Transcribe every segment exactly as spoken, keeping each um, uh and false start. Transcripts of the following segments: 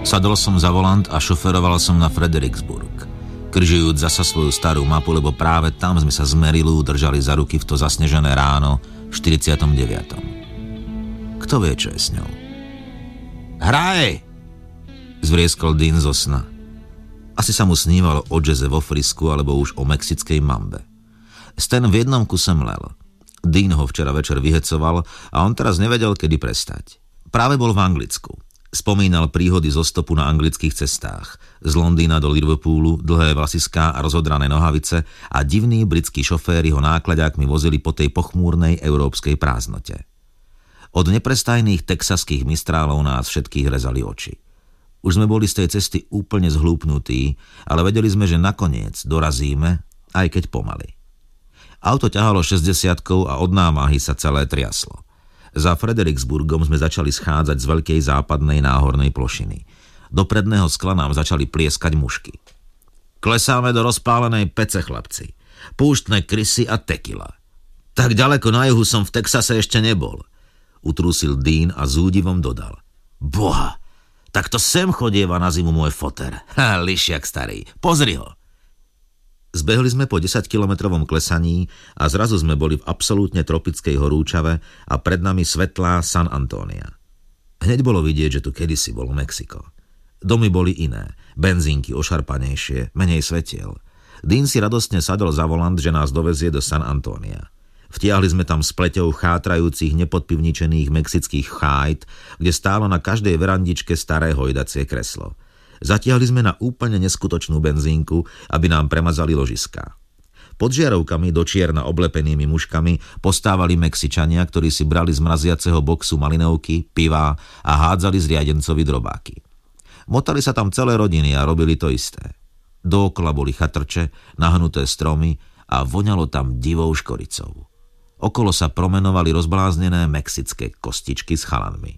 Sadol som za volant a šoferoval som na Fredericksburg, kržujúc zasa svoju starú mapu, lebo práve tam sme sa z Marilu držali za ruky v to zasnežené ráno v štyridsiatom deviatom Kto vie, čo je s ňou? Hraj! Zvrieskol Dean zo sna. Asi sa mu snívalo o džeze vo Frisku alebo už o mexickej mambe. Stan v jednom kuse mlel. Dean ho včera večer vyhecoval a on teraz nevedel, kedy prestať. Práve bol v Anglicku. Spomínal príhody zo stopu na anglických cestách. Z Londýna do Liverpoolu, dlhé vlasiská a rozodrané nohavice a divní britskí šoféri ho náklaďákmi vozili po tej pochmúrnej európskej prázdnote. Od neprestajných texaských mistrálov nás všetkých rezali oči. Už sme boli z tej cesty úplne zhlúpnutí, ale vedeli sme, že nakoniec dorazíme, aj keď pomaly. Auto ťahalo šesťdesiatkou a od námahy sa celé triaslo. Za Fredericksburgom sme začali schádzať z veľkej západnej náhornej plošiny. Do predného skla nám začali plieskať mušky. Klesáme do rozpálenej pece, chlapci. Púštne krysy a tekila. Tak ďaleko na juhu som v Texase ešte nebol. Utrúsil Dean a s údivom dodal. Boha, tak to sem chodieva na zimu môj foter. Ha, lišiak starý, pozri ho. Zbehli sme po desaťkilometrovom klesaní a zrazu sme boli v absolútne tropickej horúčave a pred nami svetlá San Antonia. Hneď bolo vidieť, že tu kedysi bolo Mexiko. Domy boli iné, benzínky ošarpanejšie, menej svetiel. Dean si radostne sadol za volant, že nás dovezie do San Antonia. Vtiahli sme tam s pleťou chátrajúcich nepodpivničených mexických chájt, kde stálo na každej verandičke staré hojdacie kreslo. Zatiahli sme na úplne neskutočnú benzínku, aby nám premazali ložiská. Pod žiarovkami do čierna oblepenými muškami postávali Mexičania, ktorí si brali z mraziaceho boxu malinovky, pivá a hádzali z riadencovi drobáky. Motali sa tam celé rodiny a robili to isté. Dookola boli chatrče, nahnuté stromy a voňalo tam divou škoricou. Okolo sa promenovali rozbláznené mexické kostičky s chalanmi.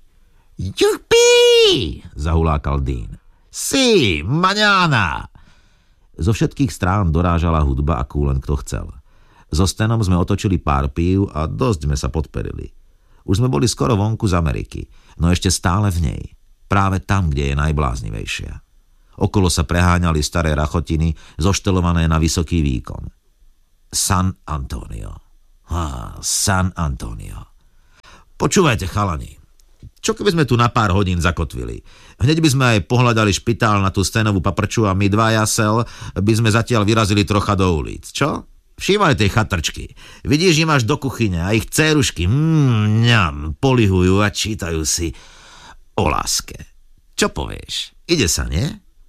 Jupi! Zahulákal Dean. Si, maňána! Zo všetkých strán dorážala hudba, akú len kto chcel. So Stanom sme otočili pár pív a dosť sme sa podperili. Už sme boli skoro vonku z Ameriky, no ešte stále v nej. Práve tam, kde je najbláznivejšia. Okolo sa preháňali staré rachotiny, zoštelované na vysoký výkon. San Antonio. Ha, San Antonio. Počúvajte, chalani. Čo keby sme tu na pár hodín zakotvili? Hneď by sme aj pohľadali špitál na tú Stanovú paprču a my dva jasel by sme zatiaľ vyrazili trocha do ulic. Čo? Všímaj tej chatrčky. Vidíš, im až do kuchyne a ich dcérušky mm, ňam, polihujú a čítajú si o láske. Čo povieš? Ide sa, nie?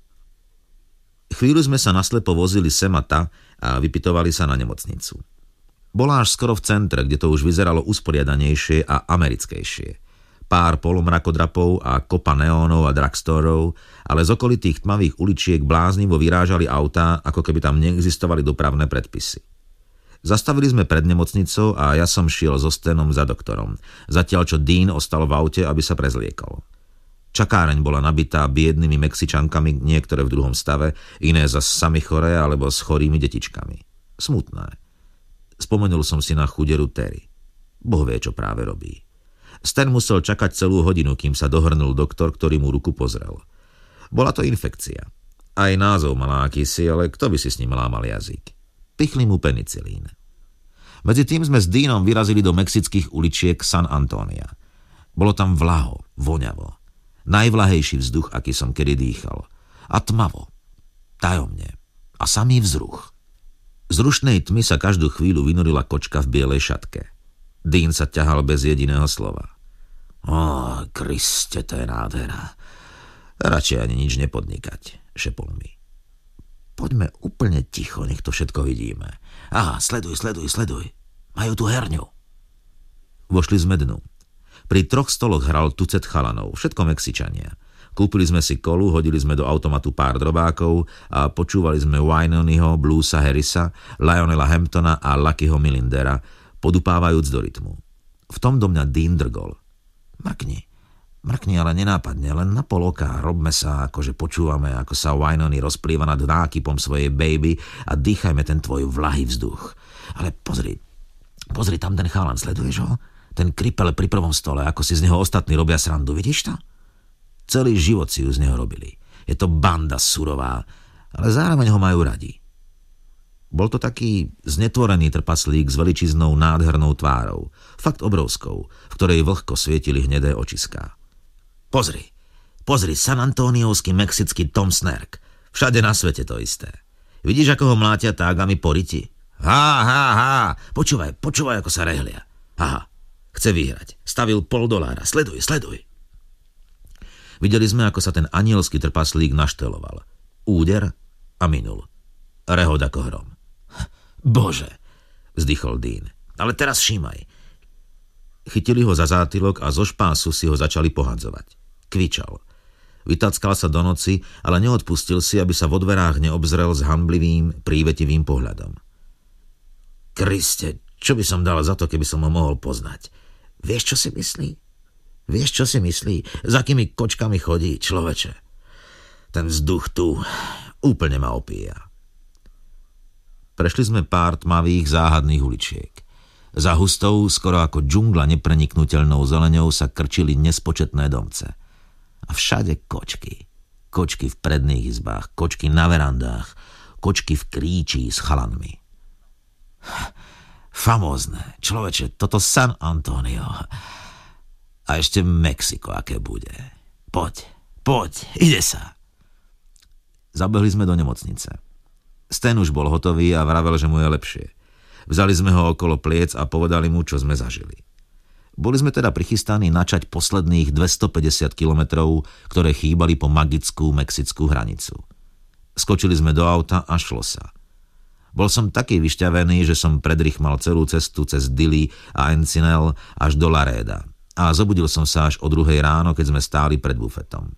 Chvíľu sme sa naslepo vozili sem a ta a vypitovali sa na nemocnicu. Bola až skoro v centre, kde to už vyzeralo usporiadanejšie a americkejšie. Pár polomrakodrapov a kopa neónov a drugstorov, ale z okolitých tmavých uličiek bláznivo vyrážali autá, ako keby tam neexistovali dopravné predpisy. Zastavili sme pred nemocnicou a ja som šiel so Stanom za doktorom, zatiaľ čo Dean ostal v aute, aby sa prezliekol. Čakáreň bola nabitá biednými Mexičankami, niektoré v druhom stave, iné zas sami choré alebo s chorými detičkami. Smutné. Spomenul som si na chuderu Terry. Boh vie, čo práve robí. Stan musel čakať celú hodinu, kým sa dohrnul doktor, ktorý mu ruku pozrel. Bola to infekcia. Aj názov mala akýsi, ale kto by si s ním lámal jazyk? Pichli mu penicilín. Medzi tým sme s Deanom vyrazili do mexických uličiek San Antonia. Bolo tam vlaho, voňavo. Najvlahejší vzduch, aký som kedy dýchal. A tmavo. Tajomne. A samý vzruch. Z rušnej tmy sa každú chvíľu vynorila kočka v bielej šatke. Dean sa ťahal bez jediného slova. Ó, Kriste, to je nádhera. Radšej ani nič nepodnikať, šepol mi. Poďme úplne ticho, nech to všetko vidíme. Aha, sleduj, sleduj, sleduj. Majú tu herňu. Vošli sme dnu. Pri troch stoloch hral tucet chalanov, všetko Mexičania. Kúpili sme si kolu, hodili sme do automatu pár drobákov a počúvali sme Wynonyho, Bluesa Harrisa, Lionela Hamptona a Luckyho Millendera, podupávajúc do rytmu. V tom do mňa Dean drgol. Mrkni, mrkni, ale nenápadne, len na pol oka, robme sa, akože počúvame, ako sa Wynony rozplýva nad nákypom svojej baby a dýchajme ten tvoj vlahý vzduch. Ale pozri, pozri tam ten chalan, sleduješ ho? Ten kripel pri prvom stole, ako si z neho ostatní robia srandu, vidíš to? Celý život si ju z neho robili. Je to banda surová, ale zároveň ho majú radi. Bol to taký znetvorený trpaslík s veličiznou nádhernou tvárou, fakt obrovskou, v ktorej vlhko svietili hnedé očiská. Pozri, pozri, San Antoniovský mexický Tom Snerk. Všade na svete to isté. Vidíš, ako ho mlátia tágami po riti? Há, há, há, počúvaj, počúvaj, ako sa rehlia. Aha, chce vyhrať. Stavil pol dolára. Sleduj, sleduj. Videli sme, ako sa ten anielský trpaslík našteloval. Úder a minul. Rehod ako hrom. Bože, vzdychol Dean. Ale teraz všímaj. Chytili ho za zátylok a zo špásu si ho začali pohadzovať. Kvičal. Vytackal sa do noci, ale neodpustil si, aby sa vo dverách neobzrel s hanblivým, prívetivým pohľadom. Kriste, čo by som dal za to, keby som ho mohol poznať? Vieš, čo si myslí? Vieš, čo si myslí? Za akými kočkami chodí, človeče? Ten vzduch tu úplne ma opíja. Prešli sme pár tmavých záhadných uličiek. Za hustou, skoro ako džungla nepreniknutelnou zeleňou sa krčili nespočetné domce. A všade kočky. Kočky v predných izbách, kočky na verandách, kočky v kríči s chalanmi. Famózne, človeče, toto San Antonio. A ešte Mexiko, aké bude. Poď, poď, ide sa. Zabehli sme do nemocnice. Stan už bol hotový a vravel, že mu je lepšie. Vzali sme ho okolo pliec a povedali mu, čo sme zažili. Boli sme teda prichystaní načať posledných dvestopäťdesiat kilometrov, ktoré chýbali po magickú mexickú hranicu. Skočili sme do auta a šlo sa. Bol som taký vyšťavený, že som predrychmal celú cestu cez Dili a Encinel až do Laréda a zobudil som sa až o druhej ráno, keď sme stáli pred bufetom.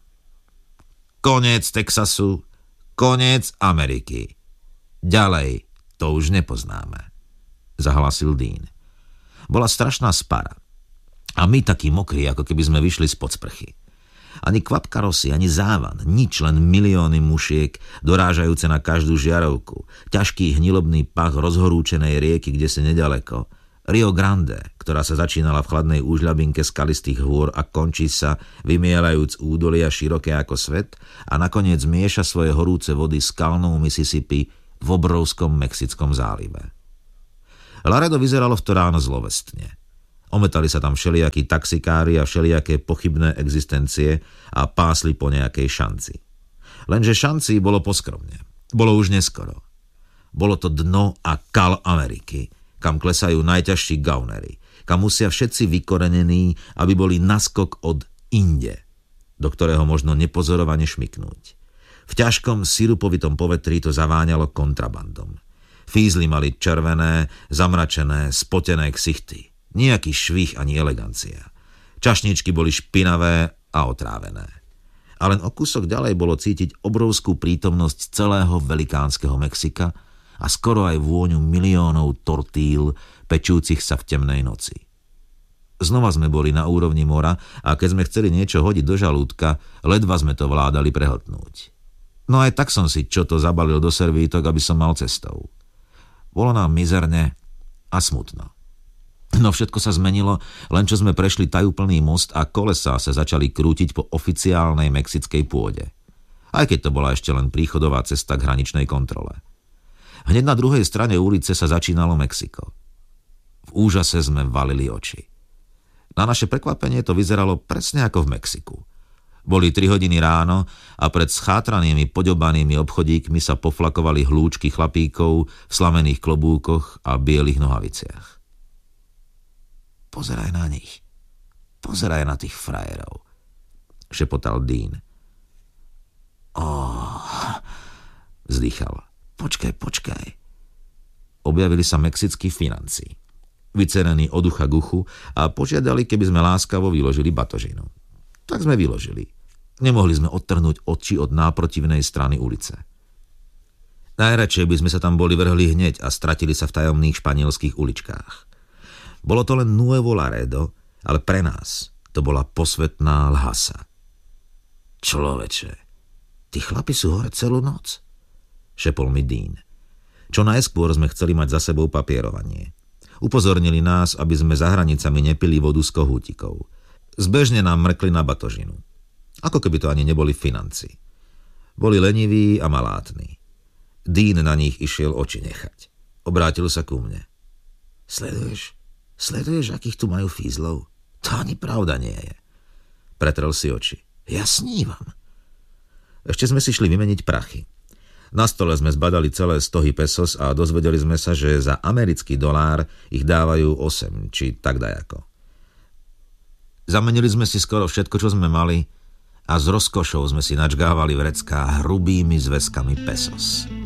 Koniec Texasu, koniec Ameriky. Ďalej to už nepoznáme, zahlasil Dean. Bola strašná spara. A my takí mokrí, ako keby sme vyšli spod sprchy. Ani kvapka rosy, ani závan, nič, len milióny mušiek, dorážajúce na každú žiarovku, ťažký hnilobný pach rozhorúčenej rieky, kde si nedaleko, Rio Grande, ktorá sa začínala v chladnej úžľabinke skalistých hôr a končí sa, vymielajúc údolia široké ako svet a nakoniec mieša svoje horúce vody s kalnou Mississippi v obrovskom Mexickom zálive. Laredo vyzeralo v to ráno zlovestne. Ometali sa tam všelijakí taxikári a všelijaké pochybné existencie a pásli po nejakej šanci. Lenže šanci bolo poskromne. Bolo už neskoro. Bolo to dno a kal Ameriky, kam klesajú najťažší gaunery, kam musia všetci vykorenení, aby boli naskok od inde, do ktorého možno nepozorovane šmyknúť. V ťažkom sirupovitom povetrí to zaváňalo kontrabandom. Fízly mali červené, zamračené, spotené ksichty. Nijaký švih ani elegancia. Čašničky boli špinavé a otrávené. A len o kúsok ďalej bolo cítiť obrovskú prítomnosť celého velikánskeho Mexika a skoro aj vôňu miliónov tortíl pečúcich sa v temnej noci. Znova sme boli na úrovni mora a keď sme chceli niečo hodiť do žalúdka, ledva sme to vládali prehltnúť. No aj tak som si čo to zabalil do servítok, aby som mal cestou. Bolo nám mizerne a smutno. No všetko sa zmenilo, len čo sme prešli tajúplný most a kolesá sa začali krútiť po oficiálnej mexickej pôde. Aj keď to bola ešte len príchodová cesta k hraničnej kontrole. Hneď na druhej strane ulice sa začínalo Mexiko. V úžase sme valili oči. Na naše prekvapenie to vyzeralo presne ako v Mexiku. Boli tri hodiny ráno a pred schátranými poďobanými obchodíkmi sa poflakovali hlúčky chlapíkov v slamených klobúkoch a bielých nohaviciach. Pozeraj na nich. Pozeraj na tých frajerov, šepotal Dean. Oh, vzdychal. Počkaj, počkaj. Objavili sa mexickí financi, vycerení od ucha k uchu a požiadali, keby sme láskavo vyložili batožinu. Tak sme vyložili. Nemohli sme odtrhnúť oči od náprotivnej strany ulice. Najradšej by sme sa tam boli vrhli hneď a stratili sa v tajomných španielských uličkách. Bolo to len Nuevo Laredo, ale pre nás to bola posvetná Lhasa. Človeče, tí chlapi sú hore celú noc, šepol mi Dean. Čo najskôr sme chceli mať za sebou papierovanie. Upozornili nás, aby sme za hranicami nepili vodu z kohútikov. Zbežne nám mrkli na batožinu. Ako keby to ani neboli financi. Boli leniví a malátni. Dean na nich išiel oči nechať. Obrátil sa ku mne. Sleduješ? Sleduješ, akých tu majú fízlov? To ani pravda nie je. Pretrel si oči. Ja snívam. Ešte sme si šli vymeniť prachy. Na stole sme zbadali celé stohy pesos a dozvedeli sme sa, že za americký dolár ich dávajú osem, či tak dajako. Zamenili sme si skoro všetko, čo sme mali, a s rozkošou sme si načgávali vrecká hrubými zväzkami pesos.